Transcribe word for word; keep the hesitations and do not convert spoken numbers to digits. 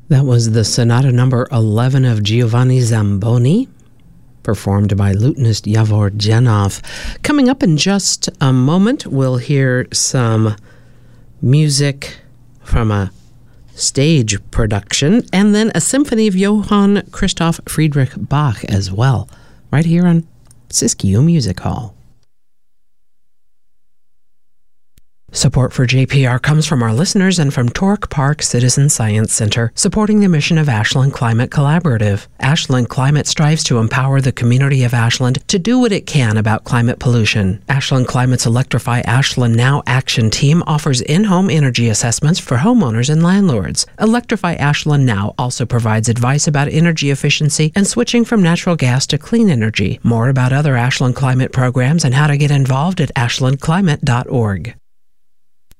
That was the Sonata number eleven of Giovanni Zamboni, performed by lutenist Yavor Janov. Coming up in just a moment, we'll hear some music from a stage production and then a symphony of Johann Christoph Friedrich Bach as well, right here on Siskiyou Music Hall. Support for J P R comes from our listeners and from Torrey Park Citizen Science Center, supporting the mission of Ashland Climate Collaborative. Ashland Climate strives to empower the community of Ashland to do what it can about climate pollution. Ashland Climate's Electrify Ashland Now Action Team offers in-home energy assessments for homeowners and landlords. Electrify Ashland Now also provides advice about energy efficiency and switching from natural gas to clean energy. More about other Ashland Climate programs and how to get involved at ashland climate dot org.